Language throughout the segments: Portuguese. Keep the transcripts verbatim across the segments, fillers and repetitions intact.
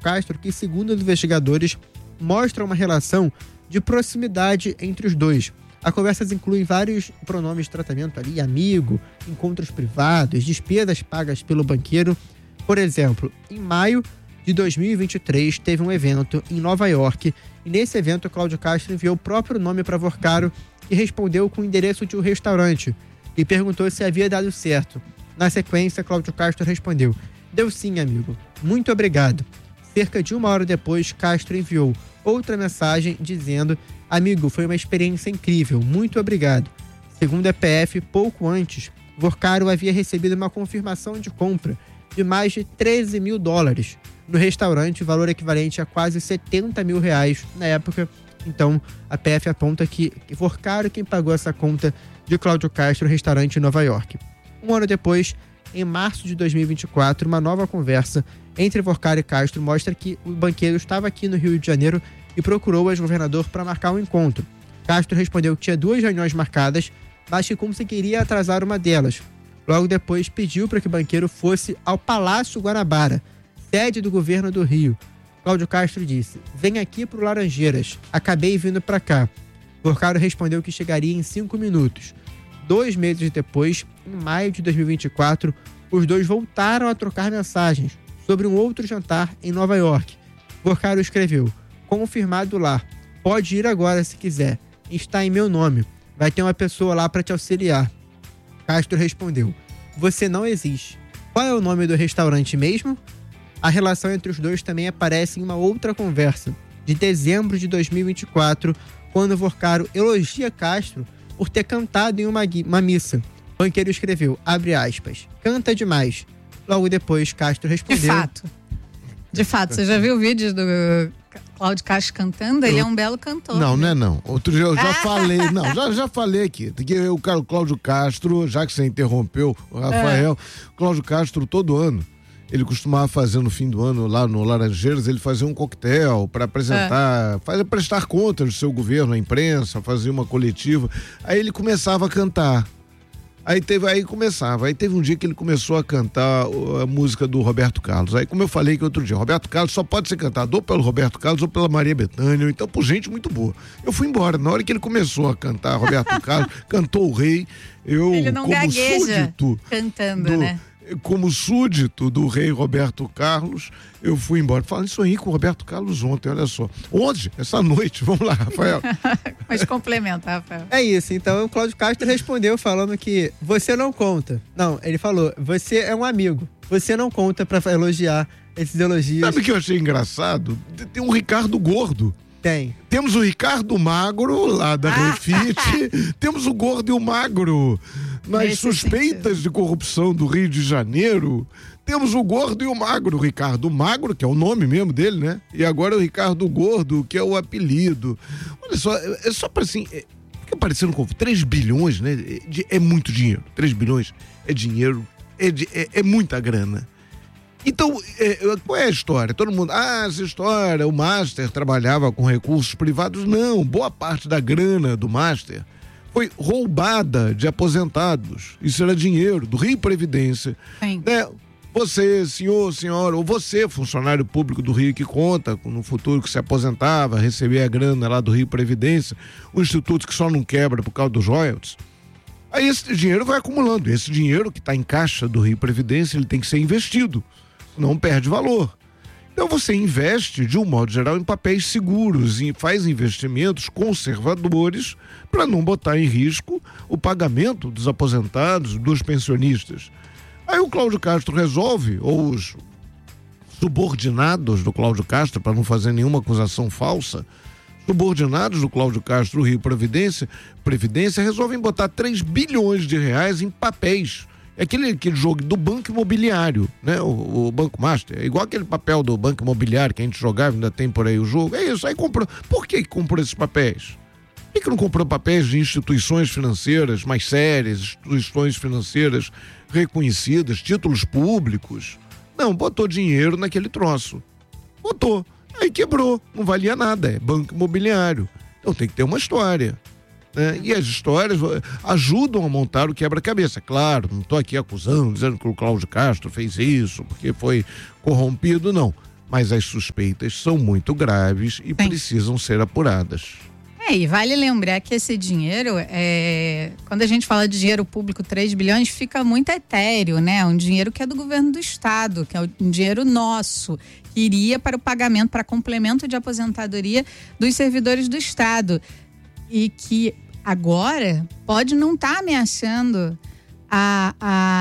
Castro que, segundo os investigadores, mostra uma relação de proximidade entre os dois. A conversa inclui vários pronomes de tratamento ali, amigo, encontros privados, despesas pagas pelo banqueiro. Por exemplo, em maio de dois mil e vinte e três, teve um evento em Nova York e nesse evento Cláudio Castro enviou o próprio nome para Vorcaro e respondeu com o endereço de um restaurante e perguntou se havia dado certo. Na sequência, Cláudio Castro respondeu: "Deu sim, amigo. Muito obrigado." Cerca de uma hora depois, Castro enviou outra mensagem dizendo: "Amigo, foi uma experiência incrível. Muito obrigado." Segundo a E P F, pouco antes, Vorcaro havia recebido uma confirmação de compra de mais de treze mil dólares no restaurante, valor equivalente a quase setenta mil reais na época. Então, a P F aponta que Vorcaro quem pagou essa conta de Cláudio Castro no restaurante em Nova York. Um ano depois, em março de dois mil e vinte e quatro, uma nova conversa entre Vorcaro e Castro mostra que o banqueiro estava aqui no Rio de Janeiro e procurou o ex-governador para marcar um encontro. Castro respondeu que tinha duas reuniões marcadas, mas que conseguiria atrasar uma delas. Logo depois, pediu para que o banqueiro fosse ao Palácio Guanabara, sede do governo do Rio. Cláudio Castro disse: "Vem aqui pro Laranjeiras. Acabei vindo para cá." Vorcaro respondeu que chegaria em cinco minutos. Dois meses depois, em maio de dois mil e vinte e quatro, os dois voltaram a trocar mensagens sobre um outro jantar em Nova York. Vorcaro escreveu: "Confirmado lá. Pode ir agora se quiser. Está em meu nome. Vai ter uma pessoa lá para te auxiliar." Castro respondeu: "Você não existe. Qual é o nome do restaurante mesmo?" A relação entre os dois também aparece em uma outra conversa, de dezembro de dois mil e vinte e quatro, quando Vorcaro elogia Castro por ter cantado em uma, uma missa. O banqueiro escreveu, abre aspas, "canta demais." Logo depois, Castro respondeu... De fato. De fato, você já viu o vídeo do Cláudio Castro cantando? Ele eu... é um belo cantor. Não, né? não é não. Outro dia eu já falei, não, já, já falei aqui. Que o Cláudio Castro, já que você interrompeu o Rafael, é. Cláudio Castro todo ano, ele costumava fazer no fim do ano, lá no Laranjeiras, ele fazia um coquetel para apresentar, é. fazer, prestar contas do seu governo à imprensa, fazia uma coletiva. Aí ele começava a cantar. Aí teve, aí começava, aí teve um dia que ele começou a cantar a música do Roberto Carlos. Aí, como eu falei que outro dia, Roberto Carlos só pode ser cantado ou pelo Roberto Carlos ou pela Maria Bethânia, ou então por gente muito boa. Eu fui embora. Na hora que ele começou a cantar Roberto Carlos, cantou o rei, eu ele não como gagueja súdito cantando, do, né? Como súdito do rei Roberto Carlos, eu fui embora. Falando isso aí com o Roberto Carlos ontem, olha só. Ontem, essa noite, vamos lá, Rafael. Mas complementa, Rafael. É isso, então o Cláudio Castro respondeu falando que você não conta. Não, ele falou, você é um amigo. Você não conta pra elogiar esses elogios. Sabe o que eu achei engraçado? Tem um Ricardo Gordo. Tem. Temos o Ricardo Magro, lá da ah. Refit. Temos o Gordo e o Magro nas Nesse suspeitas sentido. de corrupção do Rio de Janeiro. Temos o Gordo e o Magro. O Ricardo Magro, que é o nome mesmo dele, né? E agora o Ricardo Gordo, que é o apelido. Olha só, é só pra assim... É, fica parecendo com três bilhões, né? É, é muito dinheiro. três bilhões é dinheiro, é, de, é, é muita grana. Então, é, qual é a história? Todo mundo, ah, essa história, o Master trabalhava com recursos privados. Não, boa parte da grana do Master foi roubada de aposentados. Isso era dinheiro do Rio Previdência. Sim. Né? Você, senhor, senhora, ou você, funcionário público do Rio que conta no futuro que se aposentava, receber a grana lá do Rio Previdência, um instituto que só não quebra por causa dos royalties. Aí esse dinheiro vai acumulando. Esse dinheiro que está em caixa do Rio Previdência, ele tem que ser investido. Não perde valor. Então você investe, de um modo geral, em papéis seguros e faz investimentos conservadores para não botar em risco o pagamento dos aposentados, dos pensionistas. Aí o Cláudio Castro resolve, ou os subordinados do Cláudio Castro, para não fazer nenhuma acusação falsa, subordinados do Cláudio Castro, Rio Previdência, Previdência, resolvem botar três bilhões de reais em papéis. É aquele, aquele jogo do Banco Imobiliário, né? O, o Banco Master. É igual aquele papel do Banco Imobiliário que a gente jogava, ainda tem por aí o jogo. É isso, aí comprou. Por que comprou esses papéis? Por que não comprou papéis de instituições financeiras mais sérias, instituições financeiras reconhecidas, títulos públicos? Não, botou dinheiro naquele troço. Botou. Aí quebrou. Não valia nada. É Banco Imobiliário. Então tem que ter uma história. Né? E as histórias ajudam a montar o quebra-cabeça. Claro, não estou aqui acusando, dizendo que o Cláudio Castro fez isso porque foi corrompido, não. mas as suspeitas são muito graves e Sim. precisam ser apuradas. É, e vale lembrar que esse dinheiro, é, quando a gente fala de dinheiro público, três bilhões, fica muito etéreo, né? Um dinheiro que é do governo do estado, que é um dinheiro nosso, que iria para o pagamento, para complemento de aposentadoria dos servidores do estado. E que agora pode não estar tá ameaçando a,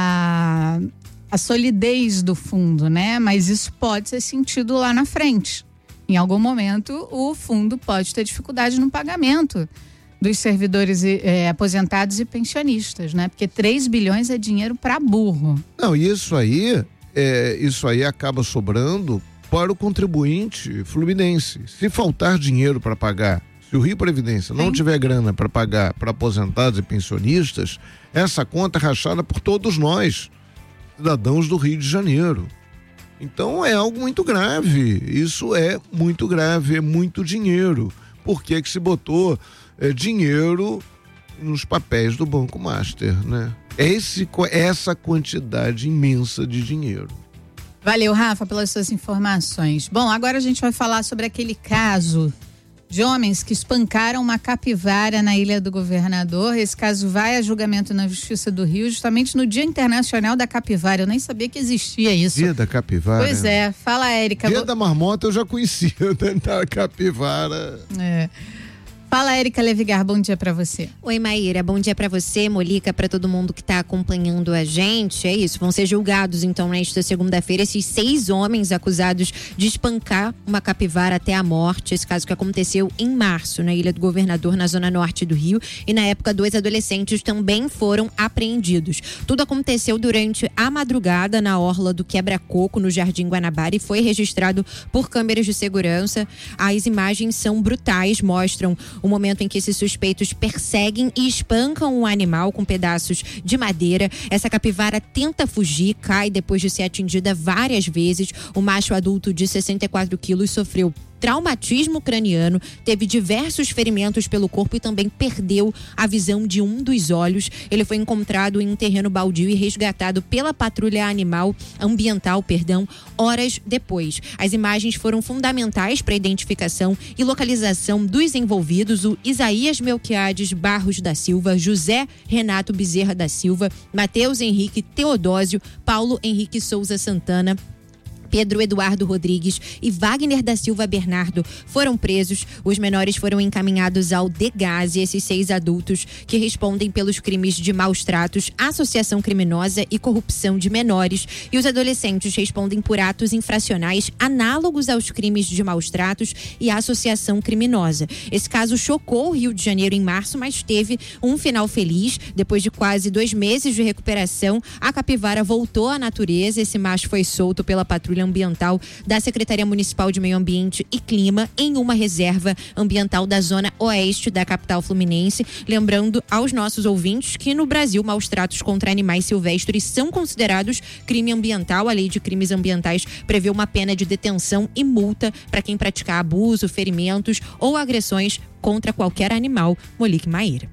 a, a solidez do fundo, né? Mas isso pode ser sentido lá na frente. Em algum momento, o fundo pode ter dificuldade no pagamento dos servidores é, aposentados e pensionistas, né? Porque três bilhões é dinheiro para burro. Não, isso aí, é, isso aí acaba sobrando para o contribuinte fluminense. Se faltar dinheiro para pagar, se o Rio Previdência não Sim. tiver grana para pagar para aposentados e pensionistas, essa conta é rachada por todos nós, cidadãos do Rio de Janeiro. Então é algo muito grave, isso é muito grave, é muito dinheiro. Por que que se botou é, dinheiro nos papéis do Banco Master, né? Esse, essa quantidade imensa de dinheiro. Valeu, Rafa, pelas suas informações. Bom, agora a gente vai falar sobre aquele caso de homens que espancaram uma capivara na Ilha do Governador. Esse caso vai a julgamento na Justiça do Rio, justamente no Dia Internacional da Capivara. Eu nem sabia que existia isso. Dia da capivara? Pois é. Fala, Érica. Dia da marmota eu já conhecia, né? Da capivara. É. Fala, Érica Levigar, bom dia pra você. Oi, Maíra, bom dia pra você, Molica, pra todo mundo que tá acompanhando a gente. É isso, vão ser julgados então nesta segunda-feira esses seis homens acusados de espancar uma capivara até a morte. Esse caso que aconteceu em março na Ilha do Governador, na zona norte do Rio, e na época dois adolescentes também foram apreendidos. Tudo aconteceu durante a madrugada na orla do Quebra-Coco, no Jardim Guanabara, e foi registrado por câmeras de segurança. As imagens são brutais, mostram o momento em que esses suspeitos perseguem e espancam um animal com pedaços de madeira. Essa capivara tenta fugir, cai depois de ser atingida várias vezes. O macho adulto de sessenta e quatro quilos sofreu traumatismo craniano, teve diversos ferimentos pelo corpo e também perdeu a visão de um dos olhos. Ele foi encontrado em um terreno baldio e resgatado pela patrulha animal ambiental, perdão, horas depois. As imagens foram fundamentais para a identificação e localização dos envolvidos: o Isaías Melquiades Barros da Silva, José Renato Bezerra da Silva, Matheus Henrique Teodósio, Paulo Henrique Souza Santana, Pedro Eduardo Rodrigues e Wagner da Silva Bernardo foram presos. Os menores foram encaminhados ao DEGASE. Esses seis adultos que respondem pelos crimes de maus tratos, associação criminosa e corrupção de menores. E os adolescentes respondem por atos infracionais análogos aos crimes de maus tratos e associação criminosa. Esse caso chocou o Rio de Janeiro em março, mas teve um final feliz. Depois de quase dois meses de recuperação, a capivara voltou à natureza. Esse macho foi solto pela patrulha ambiental da Secretaria Municipal de Meio Ambiente e Clima em uma reserva ambiental da zona oeste da capital fluminense. Lembrando aos nossos ouvintes que no Brasil maus tratos contra animais silvestres são considerados crime ambiental. A Lei de Crimes Ambientais prevê uma pena de detenção e multa para quem praticar abuso, ferimentos ou agressões contra qualquer animal. Molique Maíra.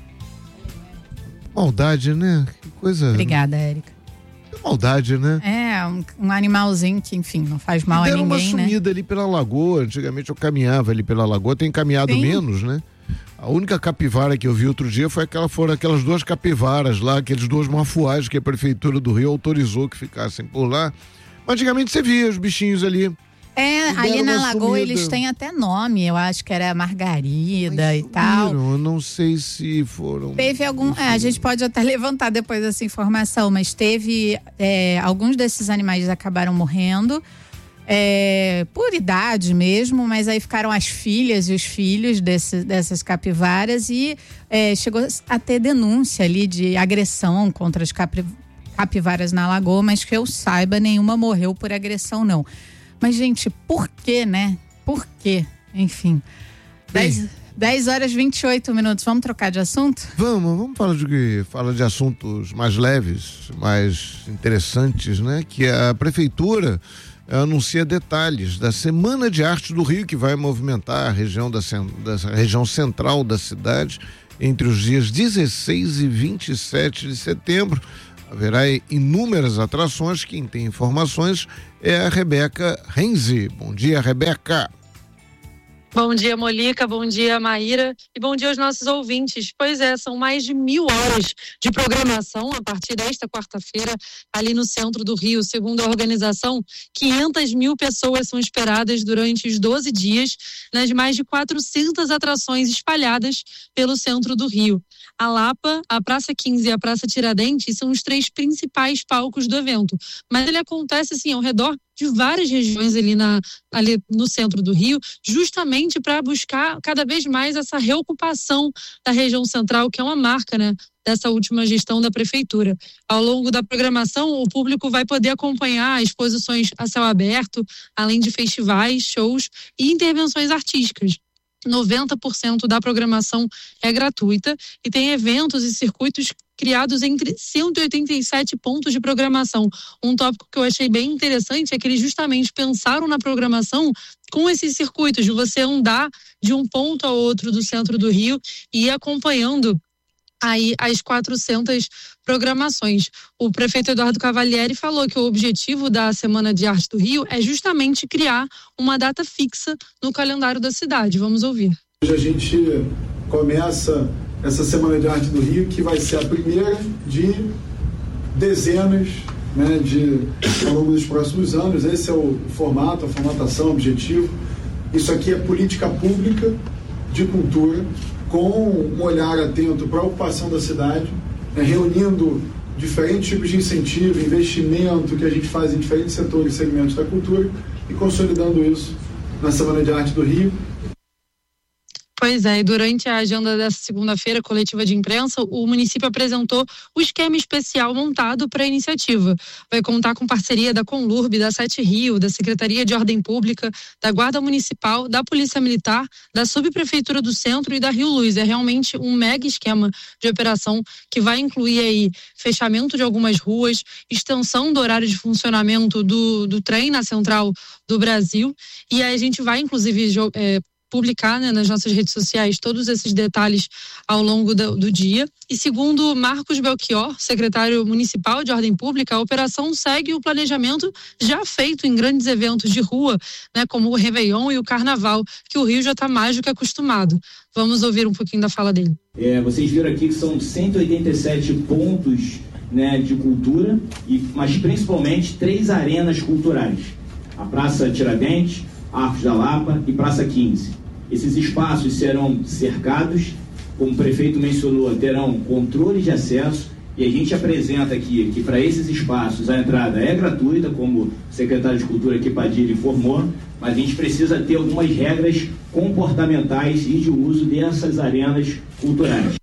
Maldade, né? Que coisa. Obrigada, Érica. Maldade, né? É, um, um animalzinho que, enfim, não faz mal a ninguém, uma né? sumida ali pela lagoa. Antigamente eu caminhava ali pela lagoa, tem caminhado Sim. menos, né? A única capivara que eu vi outro dia foi aquela, foram aquelas duas capivaras lá, aqueles dois mafuais que a Prefeitura do Rio autorizou que ficassem por lá. Mas antigamente você via os bichinhos ali. É, ali na lagoa sumida. Eles têm até nome, eu acho que era Margarida Mas e sumiram, tal. Eu não sei se foram... Teve algum... É, a gente pode até levantar depois essa informação, mas teve... É, alguns desses animais acabaram morrendo, é, por idade mesmo, mas aí ficaram as filhas e os filhos desse, dessas capivaras e é, chegou a ter denúncia ali de agressão contra as capi, capivaras na lagoa, mas que eu saiba, nenhuma morreu por agressão, não. Mas, gente, por quê, né? Por quê? Enfim. dez horas e vinte e oito minutos. Vamos trocar de assunto? Vamos, vamos falar de, falar de assuntos mais leves, mais interessantes, né? Que a Prefeitura anuncia detalhes da Semana de Arte do Rio, que vai movimentar a região, da, da região central da cidade entre os dias dezesseis e vinte e sete de setembro. Haverá inúmeras atrações. Quem tem informações é a Rebeca Renzi. Bom dia, Rebeca. Bom dia, Molica, bom dia, Maíra, e bom dia aos nossos ouvintes. Pois é, são mais de mil horas de programação a partir desta quarta-feira ali no centro do Rio. Segundo a organização, quinhentas mil pessoas são esperadas durante os doze dias nas mais de quatrocentas atrações espalhadas pelo centro do Rio. A Lapa, a Praça quinze e a Praça Tiradentes são os três principais palcos do evento, mas ele acontece assim ao redor de várias regiões ali, na, ali no centro do Rio, justamente para buscar cada vez mais essa reocupação da região central, que é uma marca, né, dessa última gestão da prefeitura. Ao longo da programação, o público vai poder acompanhar exposições a céu aberto, além de festivais, shows e intervenções artísticas. noventa por cento da programação é gratuita e tem eventos e circuitos criados entre cento e oitenta e sete pontos de programação. Um tópico que eu achei bem interessante é que eles justamente pensaram na programação com esses circuitos, de você andar de um ponto a outro do centro do Rio e ir acompanhando aí as quatrocentas programações. O prefeito Eduardo Cavalieri falou que o objetivo da Semana de Arte do Rio é justamente criar uma data fixa no calendário da cidade. Vamos ouvir. Hoje a gente começa essa Semana de Arte do Rio, que vai ser a primeira de dezenas, né, de, ao longo dos próximos anos. Esse é o formato, a formatação, o objetivo. Isso aqui é política pública de cultura, com um olhar atento para a ocupação da cidade, né, reunindo diferentes tipos de incentivo, investimento que a gente faz em diferentes setores e segmentos da cultura e consolidando isso na Semana de Arte do Rio. Pois é, e durante a agenda dessa segunda-feira, coletiva de imprensa, o município apresentou o esquema especial montado para a iniciativa. Vai contar com parceria da Conlurb, da Sete Rio, da Secretaria de Ordem Pública, da Guarda Municipal, da Polícia Militar, da Subprefeitura do Centro e da Rio Luz. É realmente um mega esquema de operação que vai incluir aí fechamento de algumas ruas, extensão do horário de funcionamento do, do trem na Central do Brasil, e aí a gente vai inclusive é, publicar, né, nas nossas redes sociais todos esses detalhes ao longo do, do dia. E segundo Marcos Belchior, secretário municipal de Ordem Pública, a operação segue o planejamento já feito em grandes eventos de rua, né, como o Réveillon e o Carnaval, que o Rio já está mais do que acostumado. Vamos ouvir um pouquinho da fala dele. É, vocês viram aqui que são cento e oitenta e sete pontos, né, de cultura, e, mas principalmente três arenas culturais. A Praça Tiradentes, Arcos da Lapa e Praça quinze. Esses espaços serão cercados, como o prefeito mencionou, terão controles de acesso, e a gente apresenta aqui que para esses espaços a entrada é gratuita, como o secretário de Cultura aqui, Padilha, informou, mas a gente precisa ter algumas regras comportamentais e de uso dessas arenas culturais.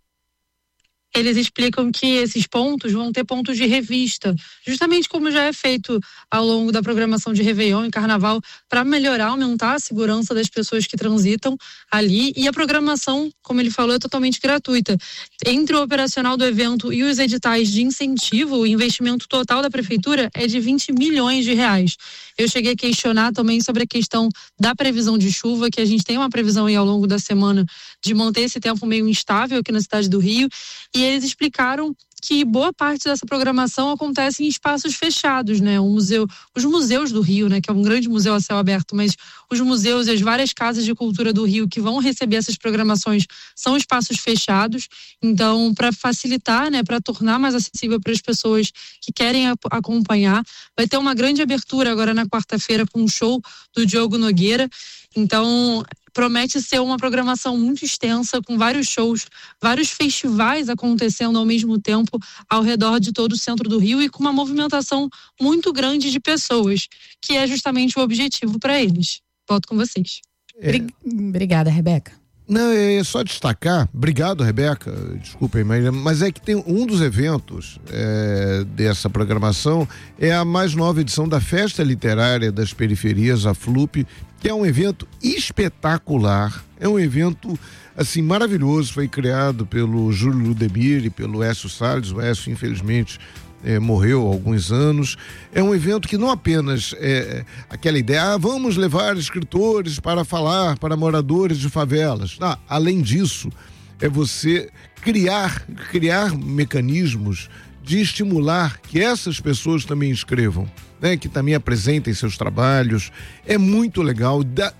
Eles explicam que esses pontos vão ter pontos de revista, justamente como já é feito ao longo da programação de Réveillon e Carnaval, para melhorar, aumentar a segurança das pessoas que transitam ali. E a programação, como ele falou, é totalmente gratuita. Entre o operacional do evento e os editais de incentivo, o investimento total da prefeitura é de vinte milhões de reais. Eu cheguei a questionar também sobre a questão da previsão de chuva, que a gente tem uma previsão aí ao longo da semana de manter esse tempo meio instável aqui na cidade do Rio, e eles explicaram que boa parte dessa programação acontece em espaços fechados, né? O museu, os museus do Rio, né? Que é um grande museu a céu aberto, mas os museus e as várias casas de cultura do Rio que vão receber essas programações são espaços fechados. Então, para facilitar, né? Para tornar mais acessível para as pessoas que querem a, acompanhar, vai ter uma grande abertura agora na quarta-feira com um show do Diogo Nogueira. Então, promete ser uma programação muito extensa, com vários shows, vários festivais acontecendo ao mesmo tempo ao redor de todo o centro do Rio e com uma movimentação muito grande de pessoas, que é justamente o objetivo para eles. Volto com vocês. É. Obrigada, Rebeca. Não, é só destacar, obrigado, Rebeca, desculpem, mas, mas é que tem um dos eventos é, dessa programação, é a mais nova edição da Festa Literária das Periferias, a FLUP, que é um evento espetacular, é um evento, assim, maravilhoso, foi criado pelo Júlio Ludemir e pelo Écio Salles. O Écio, infelizmente, É, morreu há alguns anos. É um evento que não apenas é aquela ideia, ah, vamos levar escritores para falar para moradores de favelas. Ah, além disso, é você criar, criar mecanismos de estimular que essas pessoas também escrevam, né? Que também apresentem seus trabalhos. É muito legal, dá,